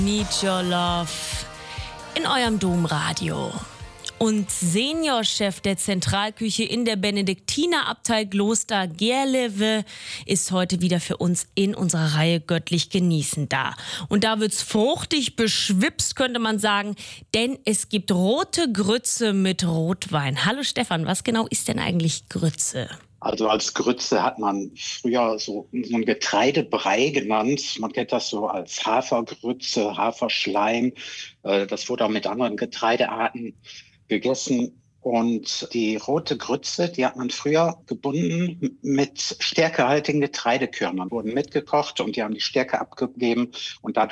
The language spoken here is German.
Need Your Love in eurem Domradio. Und Seniorchef der Zentralküche in der Benediktinerabtei Kloster Gerlewe ist heute wieder für uns in unserer Reihe Göttlich genießen da. Und da wird's fruchtig beschwipst, könnte man sagen, denn es gibt rote Grütze mit Rotwein. Hallo Stefan, was genau ist denn eigentlich Grütze? Also als Grütze hat man früher so ein Getreidebrei genannt. Man kennt das so als Hafergrütze, Haferschleim. Das wurde auch mit anderen Getreidearten gegessen. Und die rote Grütze, die hat man früher gebunden mit stärkehaltigen Getreidekörnern, wurden mitgekocht und die haben die Stärke abgegeben und dadurch